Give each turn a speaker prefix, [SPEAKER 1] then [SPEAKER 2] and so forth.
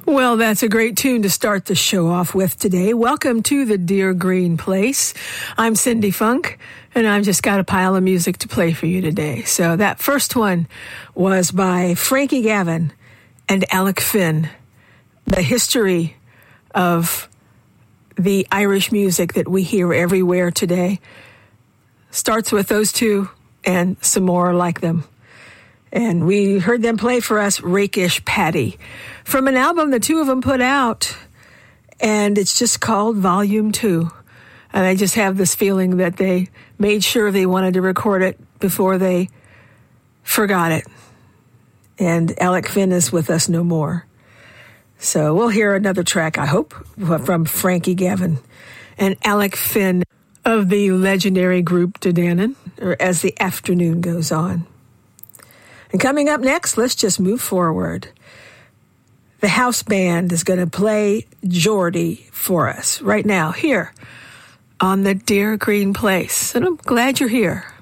[SPEAKER 1] Well, that's a great tune to start the show off with today. Welcome to the Dear Green Place. I'm Cindy Funk, and I've just got a pile of music to play for you today. So that first one was by Frankie Gavin and Alec Finn, the history of the Irish music that we hear everywhere today. Starts with those two and some more like them. And we heard them play for us Rakish Paddy from an album the two of them put out, and it's just called Volume 2. And I just have this feeling that they made sure they wanted to record it before they forgot it. And Alec Finn is with us no more. So we'll hear another track, I hope, from Frankie Gavin and Alec Finn of the legendary group Danann, or As the Afternoon Goes On. And coming up next, let's just move forward. The house band is going to play Geordie for us right now here on the Dear Green Place. And I'm glad you're here.